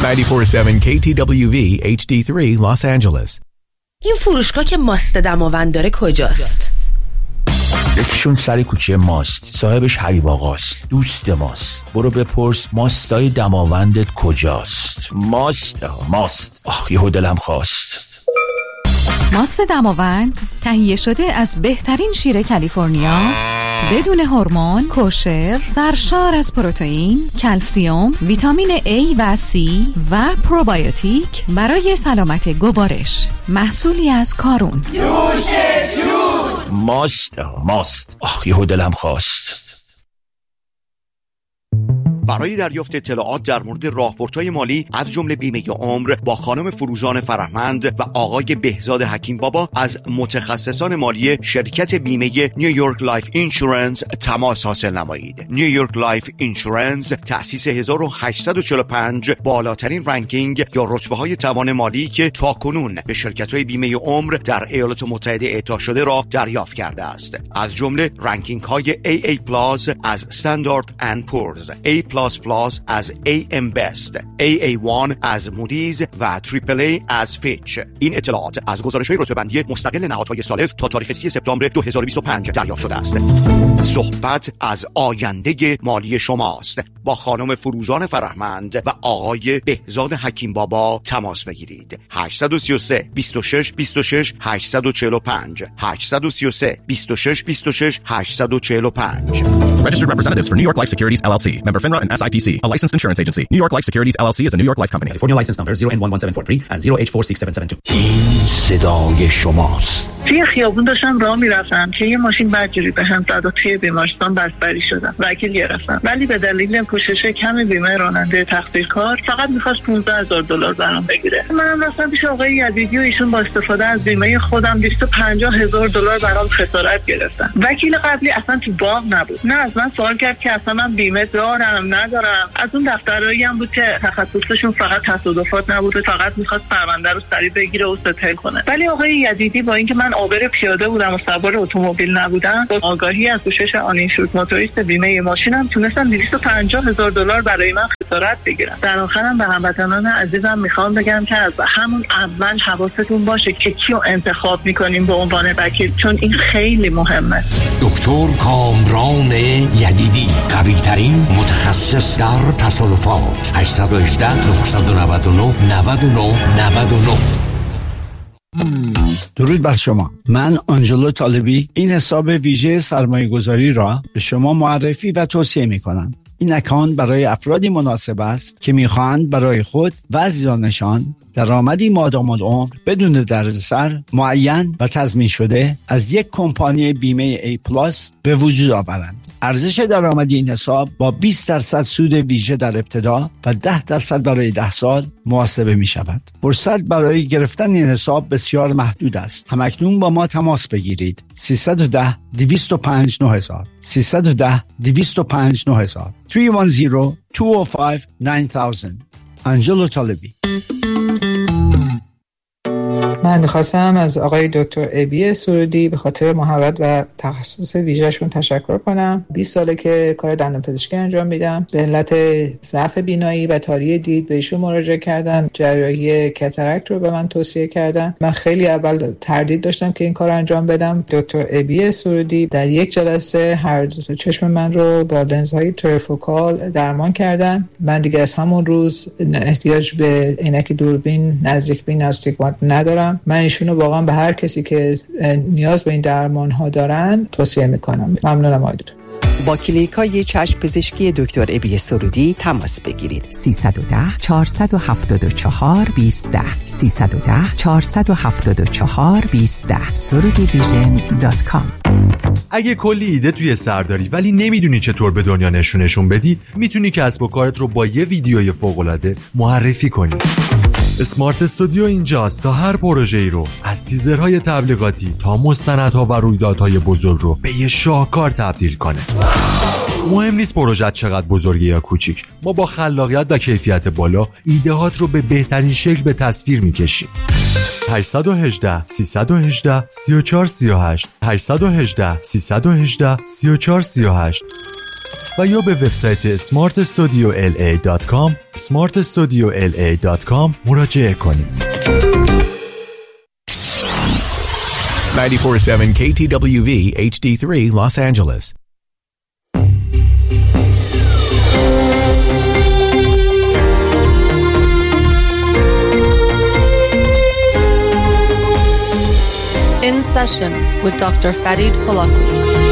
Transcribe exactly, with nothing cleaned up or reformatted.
نود و چهار ممیز هفت کی تی دبلیو وی اچ دی سه Los Angeles. این فروشگاه که ماست دماوند داره کجاست؟ یکیشون سر کوچه ماست، صاحبش حبیب آقاست، دوست ماست. برو بپرس ماستای دماوندت کجاست. ماست ماست آخ یهو دلم خواست. ماست دماوند تهیه شده از بهترین شیر کالیفرنیا، بدون هورمون، کوشر، سرشار از پروتئین، کلسیم، ویتامین A و C و پروبیوتیک برای سلامت گوارش. محصولی از کارون. نوش جون. ماست ماست آخ یهو دلم خواست. برای دریافت اطلاعات در مورد راهبردهای مالی از جمله بیمه عمر با خانم فروزان فرهمند و آقای بهزاد حکیم بابا از متخصصان مالی شرکت بیمه نیویورک لایف اینشورنس تماس حاصل نمایید. نیویورک لایف اینشورنس تأسیس هزار و هشتصد و چهل و پنج، بالاترین رنکینگ یا رتبه های توان مالی که تاکنون به شرکت های بیمه عمر در ایالات متحده اعطا شده را دریافت کرده است. از جمله رنکینگ های ای ای پلاس از استاندارد اند پورز، A پلاس پلاس از ای ام Best، ای ای وان از مودیز و تریپل ای از فیچ. این اطلاعات از گزارش‌های رتبه‌بندی مستقل نهادهای ثالث تا تاریخ سی سپتامبر دو هزار و بیست و پنج دریافت شده است. صحبت از آینده مالی شماست. با خانم فروزان فرهمند و آقای بهزاد حکیم بابا تماس بگیرید. هشت سه سه بیست و شش بیست و شش هشتصد و چهل و پنج هشت سه سه بیست و شش بیست و شش هشتصد و چهل و پنج. Registered representatives for New York Life Securities L L C, member FINRA and S I P C, a licensed insurance agency. New York Life Securities L L C is a New York Life company. California license number zero N one one seven four three and zero H four six seven seven two. این صدای شماست. توی خیابون داشتم راه میرفتم که یه ماشین بدجوری به هم زد و توی بیمارستان بستری شدم. وکیل گرفتم ولی به دلیل پوشش کم بیمه راننده تقصیرکار فقط می‌خواست پانزده هزار دلار برام بگیره. منم رفتم پیش آقای یزیدی و ایشون با استفاده از بیمه خودم دویست و پنجاه هزار دلار برام خسارت گرفتن. وکیل قبلی اصلا تو باغ نبود. نه از من سوال کرد که اصلا من بیمه دارم ندارم. از اون دفترایی هم بود که تخصصشون فقط تصادفات نبود و فقط می‌خواست پرونده رو سریع بگیره و ستل کنه. ولی آقای یزیدی با اینکه من عابر پیاده بودم و سوار اتومبیل نبودم، با آگاهی از پوشش آنینشورد موتوریست بیمه ماشینم تونستم دویست و پنجاه هزار دلار برای من خسارت بگیرم. در آخرم به هموطنان عزیزم میخوام بگم که از همون اول حواستون باشه که کیو انتخاب میکنیم به عنوان وکیل، چون این خیلی مهمه. دکتر کامران یدیدی، قوی ترین متخصص در تصادفات. هشت یک هشت نه نه نه نه نه نه نه. درود بر شما. من آنجلو طالبی این حساب ویژه سرمایه گذاری را به شما معرفی و توصیه می کنم. این اکانت برای افرادی مناسب است که می‌خواهند برای خود و عزیزانشان درآمدی مادام العمر بدون دردسر معین و تضمین شده از یک کمپانی بیمه A پلاس به وجود آورند. ارزش درآمدی این حساب با بیست درصد سود ویژه در ابتدا و ده درصد برای ده سال محاسبه می شود. فرصت برای گرفتن این حساب بسیار محدود است. همکنون با ما تماس بگیرید. سیصد و ده دویست و پنج نه هزار سیصد و ده دویست و پنج نه هزار سه یک صفر دو صفر پنج نه هزار. آنجلو طالبی. من میخواستم از آقای دکتر ابی سرودی به خاطر مهارت و تخصص ویژه‌شون تشکر کنم. بیست ساله که کار دندانپزشکی انجام میدم. به علت ضعف بینایی و تاری دید به ایشون مراجعه کردم. جراحی کاتاراکت رو به من توصیه کردن. من خیلی اول تردید داشتم که این کار رو انجام بدم. دکتر ابی سرودی در یک جلسه هر دو تا چشم من رو با لنزهای تریفوکال درمان کردن. من دیگه از همون روز احتیاج به عینک دوربین نزدیک بین استیگمات ندارم. من ایشونو واقعا به هر کسی که نیاز به این درمان ها دارن توصیه میکنم. ممنونم آقای دکتر. با کلینیکای چشم پزشکی دکتر ابی سرودی تماس بگیرید. سیصد و ده چهارصد و هفتاد و چهار بیست ده سیصد و ده چهارصد و هفتاد و چهار بیست ده سرودی ویژن دات کام. اگه کلی ایده توی سر داری ولی نمیدونی چطور به دنیا نشونشون بدی، میتونی کسب و کارت رو با یه ویدیوی فوق‌العاده معرفی کنی. اسمارت استودیو اینجاست تا هر پروژه‌ای رو از تیزرهای تبلیغاتی تا مستندها و رویدادهای بزرگ رو به یه شاهکار تبدیل کنه. مهم نیست پروژه چقدر بزرگه یا کوچیک، ما با خلاقیت و کیفیت بالا ایده‌هات رو به بهترین شکل به تصویر می‌کشیم. هشت یک هشت سه یک هشت سه چهار سه هشت هشت یک هشت سه یک هشت سه چهار سه هشت و یا به وبسایت اسمارت استودیو ال ای دات کام اسمارت استودیو ال ای دات کام مراجعه کنید. ninety-four point seven K T W V H D three Los Angeles. In Session with Doctor Farid Holakouee.